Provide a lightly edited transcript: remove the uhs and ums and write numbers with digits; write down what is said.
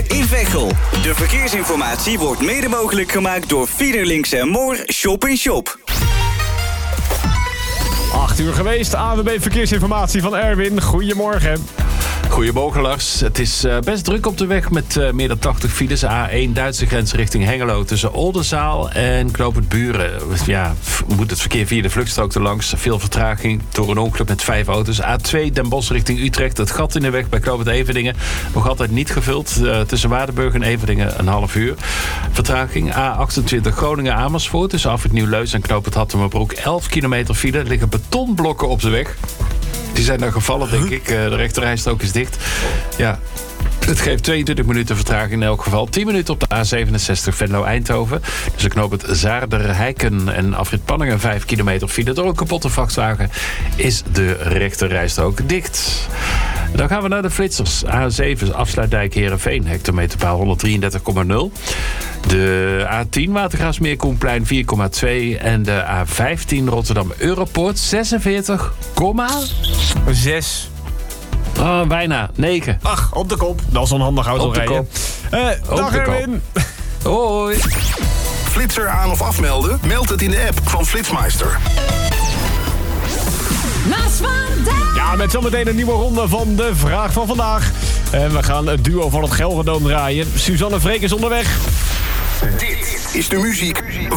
in Veghel. De verkeersinformatie wordt mede mogelijk gemaakt door Fiederlinks en Moor Shop in Shop. 8 uur geweest, ANWB Verkeersinformatie van Erwin. Goedemorgen. Goedemorgen Lars. Het is best druk op de weg met meer dan 80 files. A1 Duitse grens richting Hengelo tussen Oldenzaal en Knopend Buren. Ja, moet het verkeer via de vluchtstrook erlangs. Veel vertraging door een ongeluk met 5 auto's. A2 Den Bosch richting Utrecht. Het gat in de weg bij Knopend Everdingen nog altijd niet gevuld. Tussen Waardenburg en Everdingen een half uur. Vertraging A28 Groningen Amersfoort tussen Afrit Nieuw-Leus en Knopend Hattemerbroek. 11 kilometer file. Er liggen betonblokken op de weg. Die zijn daar gevallen, denk ik. De rechterrijstrook is dicht. Ja, het geeft 22 minuten vertraging in elk geval. 10 minuten op de A67 Venlo-Eindhoven. Dus ik knoop het Zaarder-Heiken en Afrit Panningen 5 kilometer file. Door een kapotte vrachtwagen is de rechterrijstrook dicht. Dan gaan we naar de flitsers. A7 Afsluitdijk Heerenveen, hectometerpaal 133,0. De A10 Watergraafsmeer Koenplein 4,2. En de A15 Rotterdam Europoort 46, 6. Oh, bijna 9. Ach, op de kop. Dat is een handig autorijden. Dag Erwin. Hoi. Flitser aan of afmelden? Meld het in de app van Flitsmeister. Ja, met zometeen een nieuwe ronde van de Vraag van Vandaag. En we gaan het duo van het Gelredome draaien. Suzanne Freek is onderweg. Dit is de muziek